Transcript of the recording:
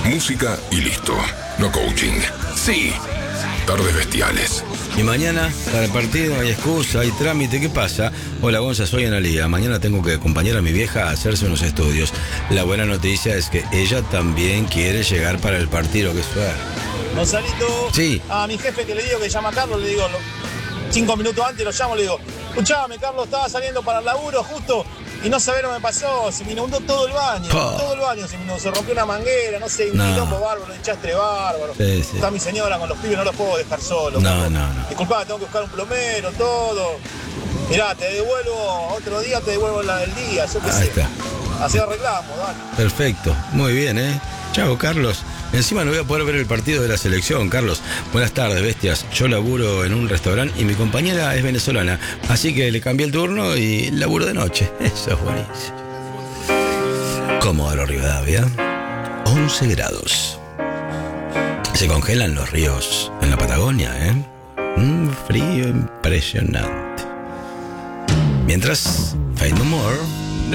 Música y listo. No coaching. Sí. Tardes bestiales. Y mañana, para el partido, hay excusa, hay trámite. ¿Qué pasa? Hola, Gonza, soy Analía. Mañana tengo que acompañar a mi vieja a hacerse unos estudios. La buena noticia es que ella también quiere llegar para el partido. ¡Qué suerte! Gonzalito, sí. A mi jefe que le digo que llama a Carlos, le digo 5 minutos antes, lo llamo, le digo, escuchame, Carlos, estaba saliendo para el laburo justo y no sabés lo que me pasó, se me inundó todo el baño, se rompió una manguera, no sé, un quilombo bárbaro, un chastre bárbaro. Sí. Está mi señora con los pibes, no los puedo dejar solos. No. Disculpá, tengo que buscar un plomero, todo. Mirá, te devuelvo, otro día te devuelvo la del día, yo qué sé. Está. Así arreglamos, dale. Perfecto, muy bien, ¿eh? Chao, Carlos. Encima no voy a poder ver el partido de la selección, Carlos. Buenas tardes, bestias. Yo laburo en un restaurante y mi compañera es venezolana. Así que le cambié el turno y laburo de noche. Eso es buenísimo. Comodoro Rivadavia, 11 grados. Se congelan los ríos en la Patagonia, ¿eh? Un frío impresionante. Mientras, Faith No More